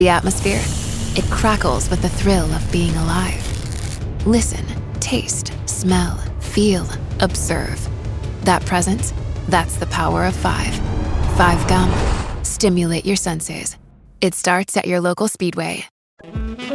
The atmosphere, it crackles with the thrill of being alive. Listen, taste, smell, feel, observe. That presence, that's the power of 5. 5 Gum. Stimulate your senses. It starts at your local Speedway.